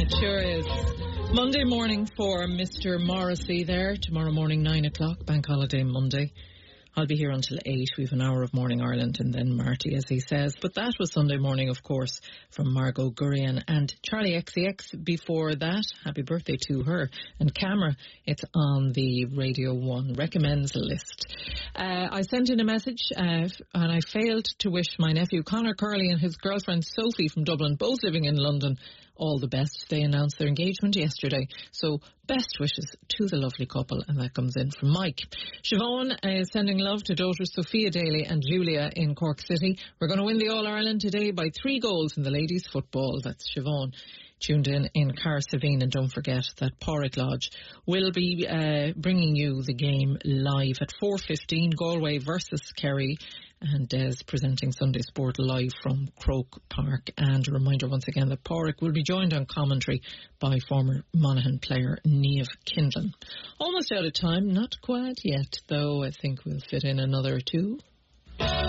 It sure is. Monday morning for Mr. Morrissey there. Tomorrow morning, 9 o'clock, Bank Holiday Monday. I'll be here until 8. We have an hour of Morning Ireland and then Marty, as he says. But that was Sunday morning, of course, from Margot Gurrian and Charlie XCX before that. Happy birthday to her. And Camera, it's on the Radio 1 recommends list. I sent in a message and I failed to wish my nephew Conor Curley and his girlfriend Sophie from Dublin, both living in London, all the best. They announced their engagement yesterday. So best wishes to the lovely couple, and that comes in from Mike. Siobhan is sending love to daughters Sophia Daly and Julia in Cork City. We're going to win the All-Ireland today by 3 goals in the ladies' football. That's Siobhan tuned in Carsavine. And don't forget that Porrick Lodge will be bringing you the game live at 4:15, Galway versus Kerry, and Des presenting Sunday Sport live from Croke Park. And a reminder once again that Porrick will be joined on commentary by former Monaghan player Niamh Kindlen. Almost out of time, not quite yet, though I think we'll fit in another 2.